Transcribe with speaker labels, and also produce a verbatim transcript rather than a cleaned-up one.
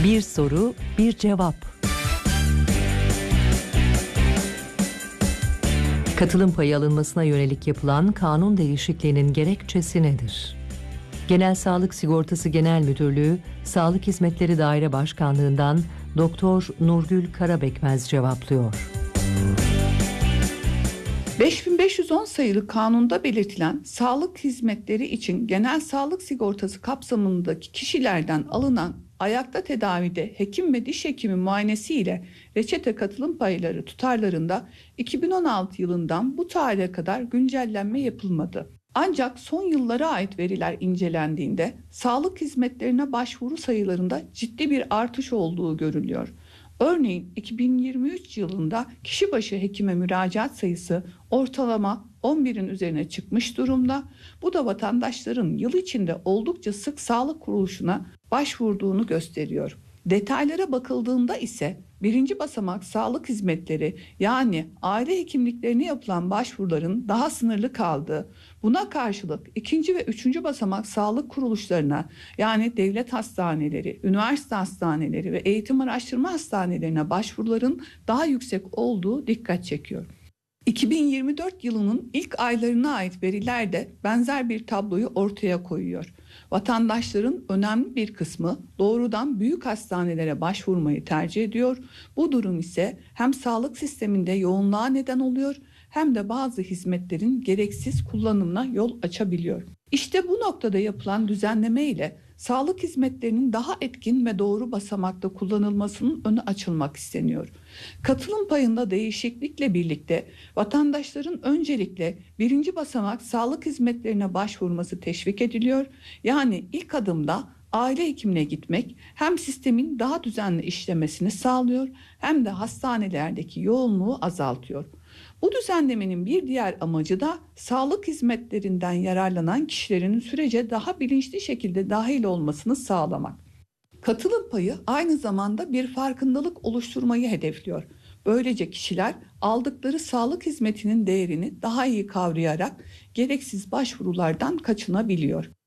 Speaker 1: Bir soru, bir cevap. Katılım payı alınmasına yönelik yapılan kanun değişikliğinin gerekçesi nedir? Genel Sağlık Sigortası Genel Müdürlüğü, Sağlık Hizmetleri Daire Başkanlığından Doktor Nurgül Karabekmez cevaplıyor.
Speaker 2: beş bin beş yüz on sayılı kanunda belirtilen sağlık hizmetleri için genel sağlık sigortası kapsamındaki kişilerden alınan ayakta tedavide hekim ve diş hekimi muayenesi ile reçete katılım payları tutarlarında iki bin on altı yılından bu tarihe kadar güncellenme yapılmadı. Ancak son yıllara ait veriler incelendiğinde sağlık hizmetlerine başvuru sayılarında ciddi bir artış olduğu görülüyor. Örneğin iki bin yirmi üç yılında kişi başı hekime müracaat sayısı ortalama on birin üzerine çıkmış durumda. Bu da vatandaşların yıl içinde oldukça sık sağlık kuruluşuna başvurduğunu gösteriyor. Detaylara bakıldığında ise birinci basamak sağlık hizmetleri yani aile hekimliklerine yapılan başvuruların daha sınırlı kaldığı, buna karşılık ikinci ve üçüncü basamak sağlık kuruluşlarına yani devlet hastaneleri, üniversite hastaneleri ve eğitim araştırma hastanelerine başvuruların daha yüksek olduğu dikkat çekiyor. iki bin yirmi dört yılının ilk aylarına ait veriler de benzer bir tabloyu ortaya koyuyor. Vatandaşların önemli bir kısmı doğrudan büyük hastanelere başvurmayı tercih ediyor. Bu durum ise hem sağlık sisteminde yoğunluğa neden oluyor hem de bazı hizmetlerin gereksiz kullanımına yol açabiliyor. İşte bu noktada yapılan düzenleme ile sağlık hizmetlerinin daha etkin ve doğru basamakta kullanılmasının önü açılmak isteniyor. Katılım payında değişiklikle birlikte vatandaşların öncelikle birinci basamak sağlık hizmetlerine başvurması teşvik ediliyor. Yani ilk adımda aile hekimine gitmek hem sistemin daha düzenli işlemesini sağlıyor hem de hastanelerdeki yoğunluğu azaltıyor. Bu düzenlemenin bir diğer amacı da sağlık hizmetlerinden yararlanan kişilerin sürece daha bilinçli şekilde dahil olmasını sağlamak. Katılım payı aynı zamanda bir farkındalık oluşturmayı hedefliyor. Böylece kişiler aldıkları sağlık hizmetinin değerini daha iyi kavrayarak gereksiz başvurulardan kaçınabiliyor.